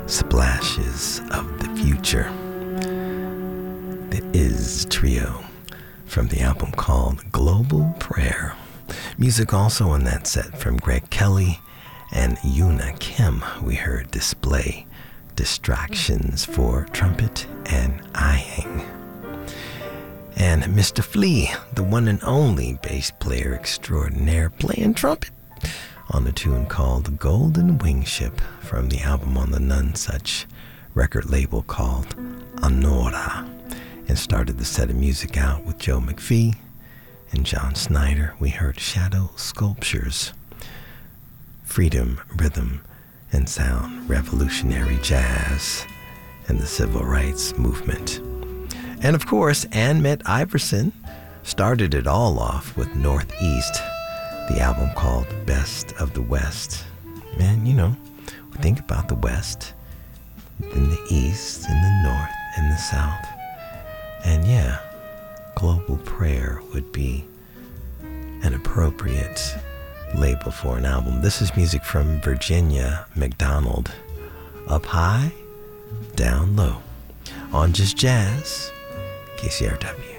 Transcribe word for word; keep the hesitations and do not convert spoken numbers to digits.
Splashes of the Future. The Is Trio from the album called Global Prayer. Music also on that set from Greg Kelly and Yuna Kim. We heard Display, Distractions for trumpet and Aying. And Mister Flea, the one and only bass player extraordinaire, playing trumpet on a tune called Golden Wingship from the album on the None Such record label called Anora, and started the set of music out with Joe McPhee and John Snyder. We heard Shadow Sculptures, Freedom, Rhythm, and Sound, Revolutionary Jazz, and the Civil Rights Movement. And of course, Annette Iverson started it all off with Northeast, the album called Best of the West. And, you know, we think about the West, then the East, and the North, and the South. And yeah, Global Prayer would be an appropriate label for an album. This is music from Virginia McDonald. Up High, Down Low. On Just Jazz, K C R W.